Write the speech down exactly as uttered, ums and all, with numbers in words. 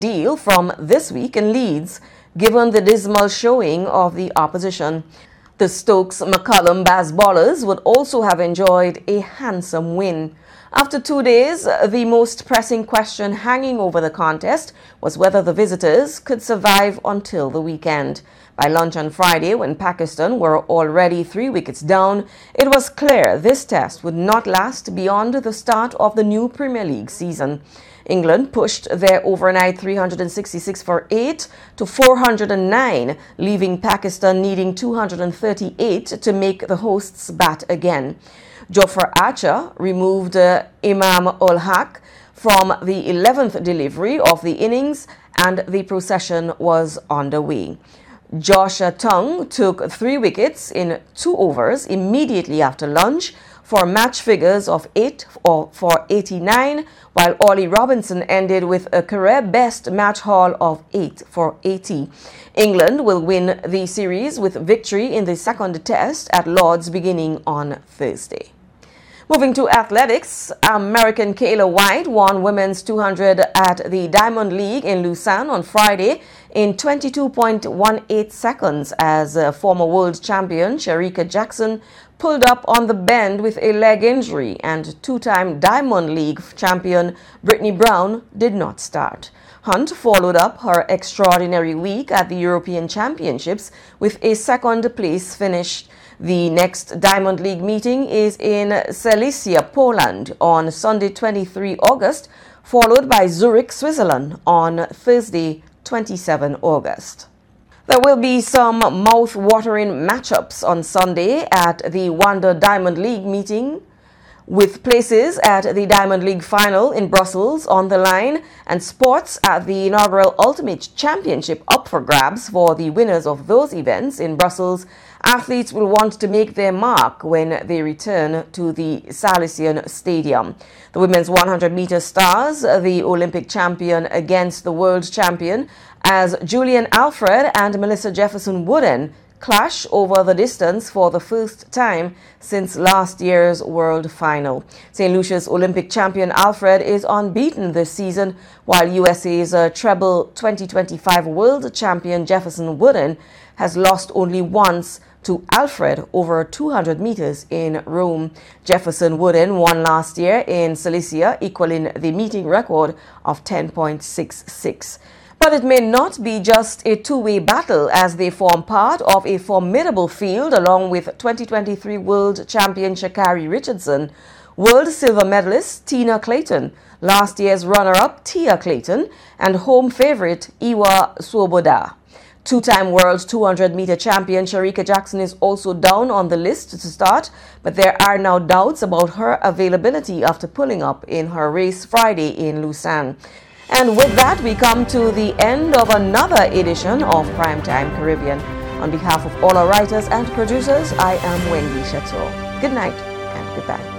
deal from this week in Leeds, given the dismal showing of the opposition. The Stokes-McCullum Bazballers would also have enjoyed a handsome win. After two days, the most pressing question hanging over the contest was whether the visitors could survive until the weekend. By lunch on Friday, when Pakistan were already three wickets down, it was clear this test would not last beyond the start of the new Premier League season. England pushed their overnight three hundred sixty-six for eight to four hundred nine, leaving Pakistan needing two hundred thirty-eight to make the hosts bat again. Jofra Archer removed uh, Imam ul Haq from the eleventh delivery of the innings, and the procession was underway. Joshua Tongue took three wickets in two overs immediately after lunch for match figures of eight for eighty-nine, while Ollie Robinson ended with a career-best match haul of eight for eighty. England will win the series with victory in the second test at Lord's beginning on Thursday. Moving to athletics, American Kayla White won women's two hundred at the Diamond League in Lausanne on Friday in twenty-two point one eight seconds as uh, former world champion Shericka Jackson pulled up on the bend with a leg injury, and two-time Diamond League champion Brittany Brown did not start. Hunt followed up her extraordinary week at the European Championships with a second place finish. The next Diamond League meeting is in Silesia, Poland on Sunday, twenty-third of August, followed by Zurich, Switzerland on Thursday, twenty-seventh of August. There will be some mouth-watering matchups on Sunday at the Wanda Diamond League meeting, with places at the Diamond League final in Brussels on the line and spots at the inaugural Ultimate Championship up for grabs for the winners of those events in Brussels. Athletes will want to make their mark when they return to the Salesian Stadium. The women's one hundred meter stars, the Olympic champion against the world champion, as Julian Alfred and Melissa Jefferson Wooden clash over the distance for the first time since last year's world final. Saint Lucia's Olympic champion Alfred is unbeaten this season, while U S A's uh, treble twenty twenty-five world champion Jefferson Wooden has lost only once to Alfred over two hundred meters in Rome. Jefferson Wooden won last year in Silesia, equaling the meeting record of ten point six six. But it may not be just a two-way battle, as they form part of a formidable field along with twenty twenty-three world champion Sha'Carri Richardson, world silver medalist Tina Clayton, last year's runner-up Tia Clayton, and home favorite Iwa Swoboda. Two-time world two hundred meter champion Shericka Jackson is also down on the list to start, but there are now doubts about her availability after pulling up in her race Friday in Lausanne. And with that, we come to the end of another edition of Primetime Caribbean. On behalf of all our writers and producers, I am Wendy Chateau. Good night and goodbye.